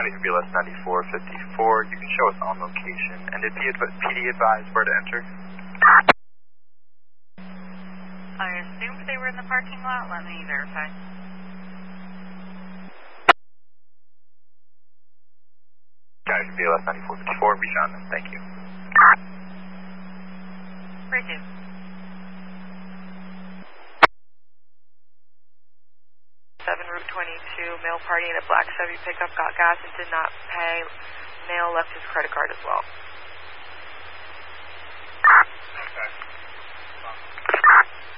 out of your BLS 9454. You can show us on location. And did PD advise where to enter? I assumed they were in the parking lot. Let me verify. Out of your BLS 9454. We found them. Thank you. Great news. 7 Route 22, male partying at a black Chevy pickup, got gas and did not pay. Male left his credit card as well.